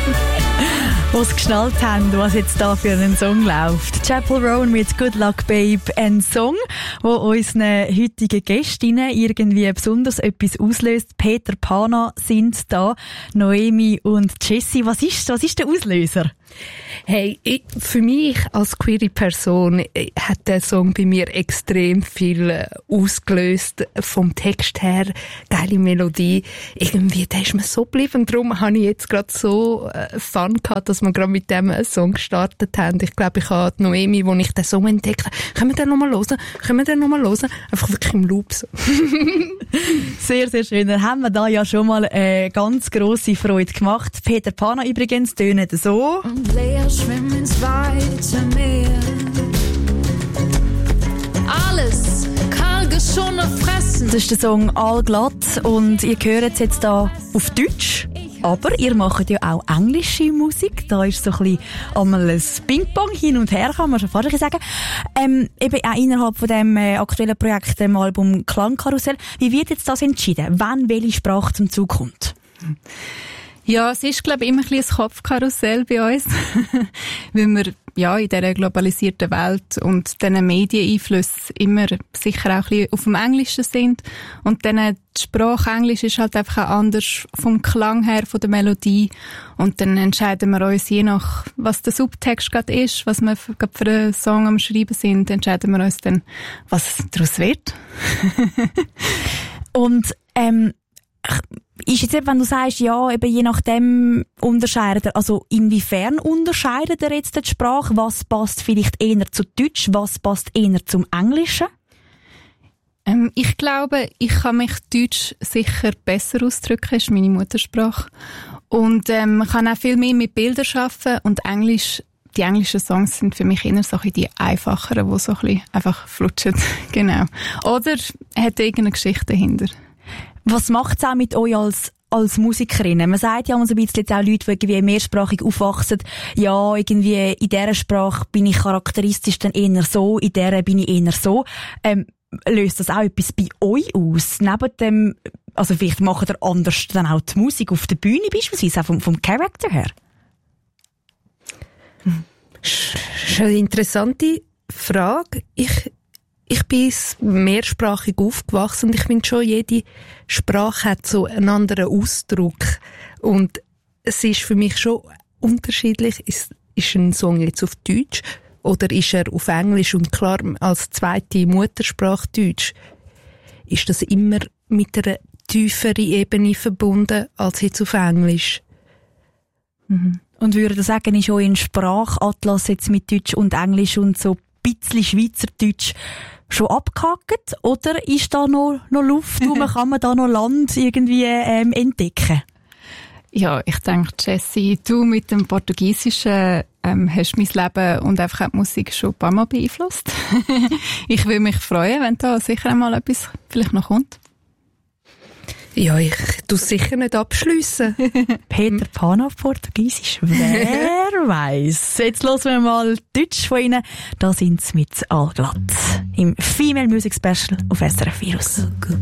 die es geschnallt haben, was jetzt da für einen Song läuft. Chapel Roan mit Good Luck Babe, ein Song, wo unseren heutigen Gästinnen irgendwie besonders etwas auslöst. Peter Pana sind da, Noemi und Jessie. Was ist der Auslöser? Hey, für mich als queere Person hat der Song bei mir extrem viel ausgelöst. Vom Text her, geile Melodie. Irgendwie, der ist mir so geblieben. Darum habe ich jetzt gerade so Fun gehabt, dass wir gerade mit dem Song gestartet haben. Ich glaube, ich habe Noemi, wo ich den Song entdeckt habe, können wir den nochmal hören? Einfach wirklich im Loop so. Sehr, sehr schön. Dann haben wir da ja schon mal eine ganz grosse Freude gemacht. Peter Pana übrigens tönt so. Und Lea schwimmt ins weite Meer. Alles karge schon fressen. Das ist der Song «Allglatt» und ihr hört es jetzt da auf Deutsch. Aber ihr macht ja auch englische Musik. Da ist so ein bisschen einmal ein Ping-Pong hin und her, kann man schon fast sagen. Eben auch innerhalb von dem aktuellen Projekt, dem Album «Klangkarussell». Wie wird jetzt das entschieden? Wann welche Sprache zum Zug kommt? Ja, es ist, glaube ich, immer ein bisschen ein Kopfkarussell bei uns. Weil wir ja in dieser globalisierten Welt und diesen Medieneinflüssen immer sicher auch ein bisschen auf dem Englischen sind. Und dann die Sprache Englisch ist halt einfach auch anders vom Klang her, von der Melodie. Und dann entscheiden wir uns, je nach was der Subtext gerade ist, was wir gerade für einen Song am Schreiben sind, entscheiden wir uns dann, was daraus wird. Und ist jetzt eben, wenn du sagst, ja, eben je nachdem unterscheidet er, also inwiefern unterscheidet er jetzt die Sprache? Was passt vielleicht eher zu Deutsch? Was passt eher zum Englischen? Ich glaube, ich kann mich Deutsch sicher besser ausdrücken, ist meine Muttersprache. Und man kann auch viel mehr mit Bildern arbeiten und Englisch. Die englischen Songs sind für mich eher so ein bisschen die einfacheren, die so ein bisschen einfach flutschen. Genau. Oder hat irgendeine Geschichte dahinter. Was macht es auch mit euch als Musikerinnen? Man sagt ja immer so ein bisschen jetzt auch Leute, die irgendwie mehrsprachig aufwachsen, ja, irgendwie in dieser Sprache bin ich charakteristisch dann eher so, in dieser bin ich eher so. Löst das auch etwas bei euch aus? Neben dem, also vielleicht macht ihr anders dann auch die Musik auf der Bühne beispielsweise, auch vom Charakter her? Das ist eine interessante Frage. Ich bin mehrsprachig aufgewachsen und ich finde schon, jede Sprache hat so einen anderen Ausdruck. Und es ist für mich schon unterschiedlich. Ist ein Song jetzt auf Deutsch oder ist er auf Englisch? Und klar, als zweite Muttersprache Deutsch ist das immer mit einer tieferen Ebene verbunden als jetzt auf Englisch. Mhm. Und würde sagen, ist euer Sprachatlas jetzt mit Deutsch und Englisch und so ein bisschen Schweizerdeutsch schon abgehakt? Oder ist da noch Luft, wo kann man da noch Land irgendwie entdecken? Ja, ich denke, Jessie, du mit dem Portugiesischen hast mein Leben und einfach die Musik schon ein paar Mal beeinflusst. Ich würde mich freuen, wenn da sicher einmal etwas vielleicht noch kommt. Ja, ich tue es sicher nicht abschliessen. Peter Pana auf Portugiesisch. Wer weiss. Jetzt hören wir mal Deutsch von Ihnen. Da sind sie mit Allglatt. Im Female Music Special auf SRF Virus.